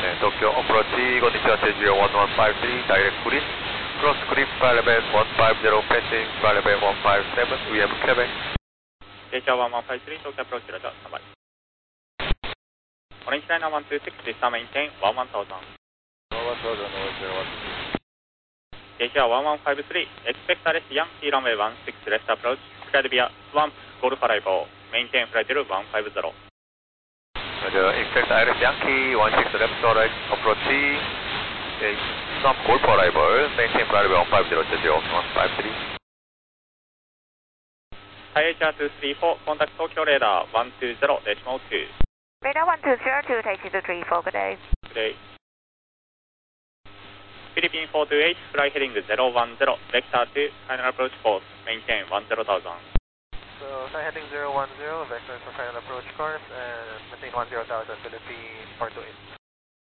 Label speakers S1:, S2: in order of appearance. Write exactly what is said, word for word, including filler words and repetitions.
S1: 네, 도쿄 어프로치 건디션 제주요 one one five three 다이렉트 그린 크로스 그린 팔레벨 one five zero 패싱 팔레벨 one five seven we have Quebec
S2: Asia one one five three Tokyo approach Roger standby Orange line one two six vista maintain one one thousand
S1: one thousand
S2: Asia one one five three expect arrest Yankee runway one six left approach cleared via swamp Golf arrival maintain flight level one five zero
S1: Roger, expect Iris Yankee one six left right approach some Golf arrival maintain flight level one five zero Jeju one five three
S2: Asia two three four contact Tokyo radar one two zero decimal two
S3: Radar one two zero two taxi two three four good day
S2: Good day Philippine four two eight fly heading zero one zero vector two final approach course maintain one zero thousand
S4: So, fly heading zero one zero, vector for final approach course, and maintain one zero thousand, Philippine four two eight.